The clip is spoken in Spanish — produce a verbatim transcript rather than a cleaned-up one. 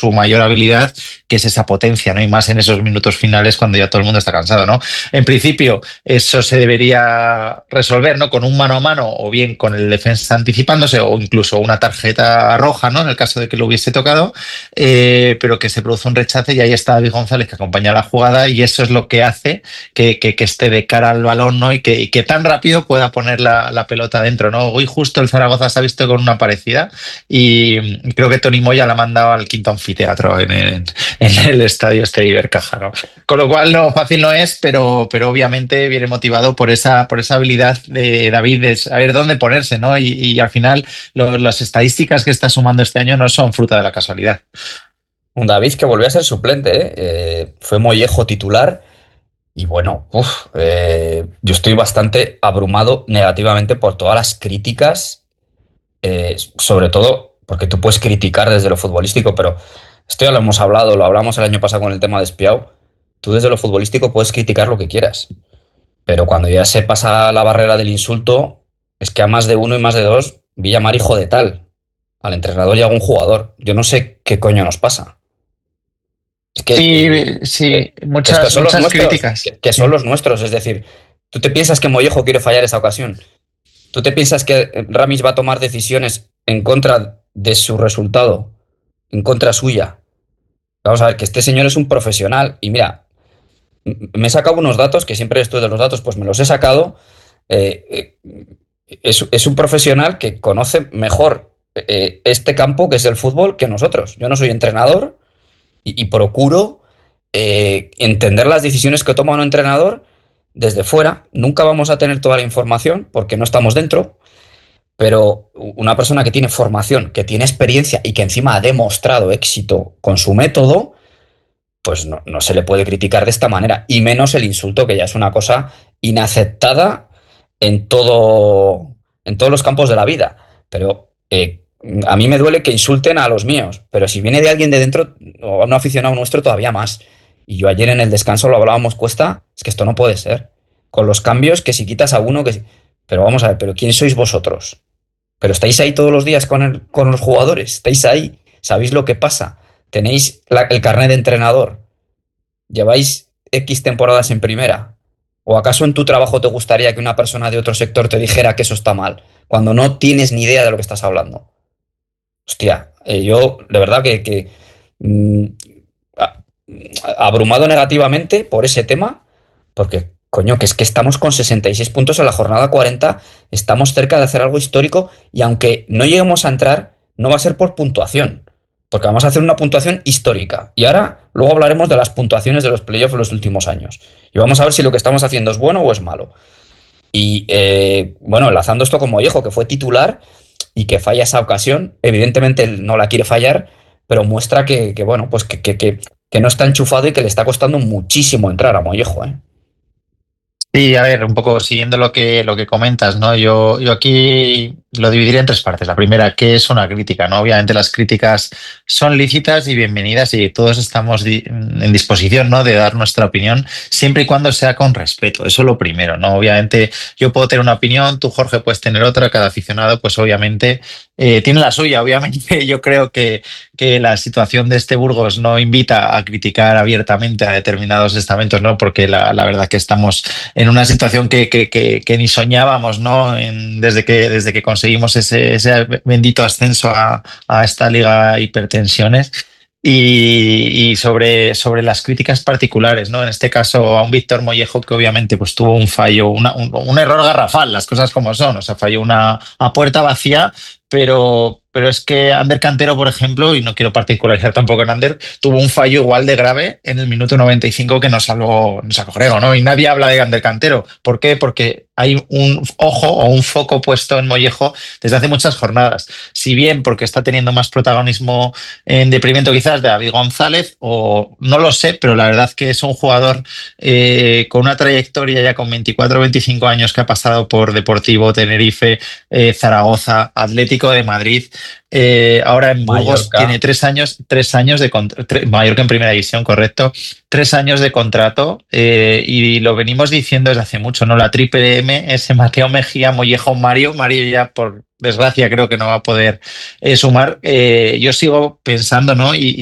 su mayor habilidad, que es esa potencia, ¿no? Y más en esos minutos finales cuando ya todo el mundo está cansado, ¿no? En principio, eso se debería resolver, ¿no? Con un mano a mano o bien con el defensa anticipándose o incluso una tarjeta roja, ¿no? En el caso de que lo hubiese tocado, eh, pero que se produce un rechace y ahí está David González que acompaña la jugada y eso es lo que hace que, que, que esté de cara al balón, ¿no? Y que, y que tan rápido pueda poner la, la pelota dentro, ¿no? Hoy justo el Zaragoza se ha visto con una parecida y creo que Tony Moya la ha mandado al quinto anfiteatro en el, en el estadio este de Ibercaja, ¿no? Con lo cual no fácil no es, pero, pero obviamente viene motivado por esa, por esa habilidad de David de saber dónde ponerse, ¿no? Y, y al final lo, las estadísticas que está sumando este año no son fruta de la casualidad. Un David que volvió a ser suplente, ¿eh? Eh, fue Mollejo titular y bueno, uf, eh, yo estoy bastante abrumado negativamente por todas las críticas, eh, sobre todo porque tú puedes criticar desde lo futbolístico, pero esto ya lo hemos hablado, lo hablamos el año pasado con el tema de Espiau, tú desde lo futbolístico puedes criticar lo que quieras, pero cuando ya se pasa la barrera del insulto, es que a más de uno y más de dos, vi llamar hijo de tal al entrenador y a algún jugador. Yo no sé qué coño nos pasa. Es que, Sí, eh, sí, eh, es que muchas, son los muchas nuestros, críticas. que, que son los nuestros. Es decir, tú te piensas que Mollejo quiere fallar esa ocasión. Tú te piensas que Ramis va a tomar decisiones en contra de su resultado, en contra suya. Vamos a ver, que este señor es un profesional. Y mira, m- me he sacado unos datos, que siempre estoy de los datos, pues me los he sacado. Eh, eh, es, es un profesional que conoce mejor eh, este campo, que es el fútbol, que nosotros. Yo no soy entrenador y, y procuro eh, entender las decisiones que toma un entrenador desde fuera. Nunca vamos a tener toda la información porque no estamos dentro, pero una persona que tiene formación, que tiene experiencia y que encima ha demostrado éxito con su método, pues no, no se le puede criticar de esta manera, y menos el insulto, que ya es una cosa inaceptada en todo, en todos los campos de la vida. Pero eh, a mí me duele que insulten a los míos, pero si viene de alguien de dentro, o a un aficionado nuestro, todavía más. Y yo ayer en el descanso lo hablábamos, Cuesta, es que esto no puede ser. Con los cambios, que si quitas a uno, que si... Pero vamos a ver, ¿pero quién sois vosotros? ¿Pero estáis ahí todos los días con, el, con los jugadores? ¿Estáis ahí? ¿Sabéis lo que pasa? ¿Tenéis la, el carnet de entrenador? ¿Lleváis X temporadas en primera? ¿O acaso en tu trabajo te gustaría que una persona de otro sector te dijera que eso está mal, cuando no tienes ni idea de lo que estás hablando? Hostia, eh, yo de verdad que, que mm, a- abrumado negativamente por ese tema, porque coño, que es que estamos con sesenta y seis puntos en la jornada cuarenta, estamos cerca de hacer algo histórico y aunque no lleguemos a entrar, no va a ser por puntuación, porque vamos a hacer una puntuación histórica. Y ahora, luego hablaremos de las puntuaciones de los playoffs en los últimos años. Y vamos a ver si lo que estamos haciendo es bueno o es malo. Y eh, bueno, enlazando esto con Mollejo, que fue titular y que falla esa ocasión, evidentemente él no la quiere fallar, pero muestra que, que bueno, pues que, que, que, que no está enchufado y que le está costando muchísimo entrar a Mollejo, ¿eh? Sí, a ver, un poco siguiendo lo que, lo que comentas, ¿no? Yo, yo aquí lo dividiría en tres partes. La primera, ¿qué es una crítica? ¿No? Obviamente las críticas son lícitas y bienvenidas y todos estamos di- en disposición, ¿no? De dar nuestra opinión siempre y cuando sea con respeto. Eso es lo primero, ¿no? Obviamente yo puedo tener una opinión, tú, Jorge, puedes tener otra, cada aficionado, pues obviamente eh, tiene la suya. Obviamente yo creo que, que la situación de este Burgos no invita a criticar abiertamente a determinados estamentos, ¿no? Porque la, la verdad que estamos en una situación que, que, que, que ni soñábamos, ¿no? En, desde, que, desde que conseguimos ese, ese bendito ascenso a, a esta liga hipertensiones. Y, y sobre, sobre las críticas particulares, ¿no? En este caso a un Víctor Mollejo que obviamente pues tuvo un fallo, una, un, un error garrafal, las cosas como son, o sea, falló una a puerta vacía, pero, pero es que Ander Cantero, por ejemplo, y no quiero particularizar tampoco en Ander, tuvo un fallo igual de grave en el minuto noventa y cinco que nos salvó, nos salvó Grego, ¿no? Y nadie habla de Ander Cantero. ¿Por qué? Porque hay un ojo o un foco puesto en Mollejo desde hace muchas jornadas. Si bien porque está teniendo más protagonismo en detrimento quizás de David González, o no lo sé, pero la verdad que es un jugador eh, con una trayectoria ya con veinticuatro o veinticinco años que ha pasado por Deportivo, Tenerife, eh, Zaragoza, Atlético de Madrid. Eh, ahora en Burgos Mallorca. tiene tres años, tres años de contrato, Mallorca en primera división, correcto, tres años de contrato eh, y lo venimos diciendo desde hace mucho, ¿no? La triple M, ese Mateo Mejía, Mollejo, Mario, Mario ya por desgracia creo que no va a poder eh, sumar. Eh, yo sigo pensando, ¿no? Y,